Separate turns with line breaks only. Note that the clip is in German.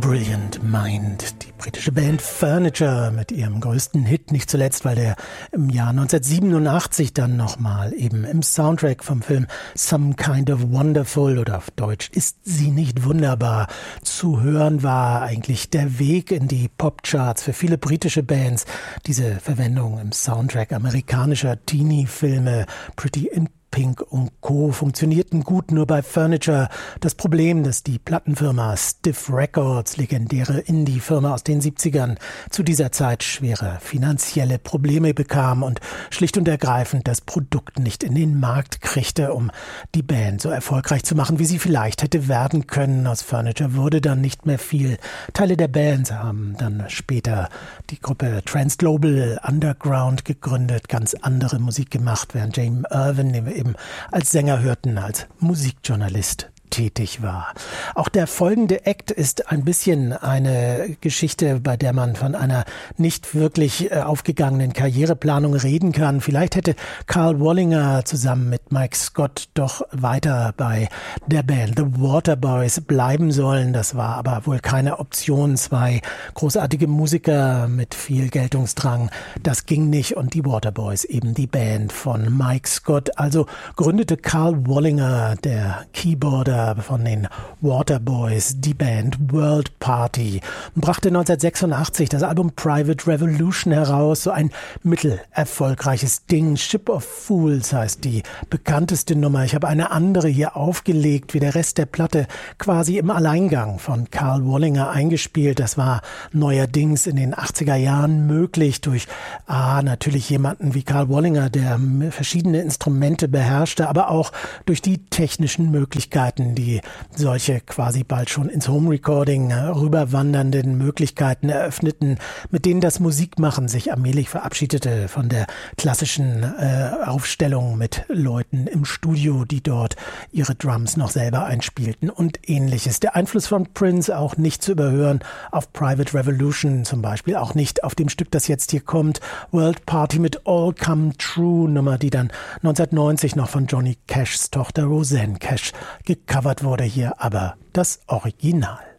Brilliant Mind, die britische Band Furniture mit ihrem größten Hit, nicht zuletzt, weil der im Jahr 1987 dann nochmal eben im Soundtrack vom Film Some Kind of Wonderful oder auf Deutsch Ist sie nicht wunderbar zu hören war. Eigentlich der Weg in die Popcharts für viele britische Bands. Diese Verwendung im Soundtrack amerikanischer Teenie-Filme, Pretty in Pink und Co. funktionierten gut, nur bei Furniture das Problem, dass die Plattenfirma Stiff Records, legendäre Indie-Firma aus den 70ern, zu dieser Zeit schwere finanzielle Probleme bekam und schlicht und ergreifend das Produkt nicht in den Markt kriegte, um die Band so erfolgreich zu machen, wie sie vielleicht hätte werden können. Aus Furniture wurde dann nicht mehr viel. Teile der Band haben dann später die Gruppe Trans Global Underground gegründet, ganz andere Musik gemacht, während Jamie Irvin, den wir eben als Sänger hörten, als Musikjournalist tätig war. Auch der folgende Act ist ein bisschen eine Geschichte, bei der man von einer nicht wirklich aufgegangenen Karriereplanung reden kann. Vielleicht hätte Karl Wallinger zusammen mit Mike Scott doch weiter bei der Band The Waterboys bleiben sollen. Das war aber wohl keine Option. Zwei großartige Musiker mit viel Geltungsdrang. Das ging nicht und die Waterboys, eben die Band von Mike Scott. Also gründete Karl Wallinger, der Keyboarder von den Waterboys, die Band World Party und brachte 1986 das Album Private Revolution heraus, so ein mittelerfolgreiches Ding. Ship of Fools heißt die bekannteste Nummer. Ich habe eine andere hier aufgelegt, wie der Rest der Platte, quasi im Alleingang von Karl Wallinger eingespielt. Das war neuerdings in den 80er Jahren möglich durch natürlich jemanden wie Karl Wallinger, der verschiedene Instrumente beherrschte, aber auch durch die technischen Möglichkeiten, die solche quasi bald schon ins Home-Recording rüberwandernden Möglichkeiten eröffneten, mit denen das Musikmachen sich allmählich verabschiedete von der klassischen Aufstellung mit Leuten im Studio, die dort ihre Drums noch selber einspielten und ähnliches. Der Einfluss von Prince auch nicht zu überhören auf Private Revolution, zum Beispiel auch nicht auf dem Stück, das jetzt hier kommt, World Party mit All Come True, Nummer, die dann 1990 noch von Johnny Cashs Tochter Rosanne Cash gecovert wurde, hier aber das Original.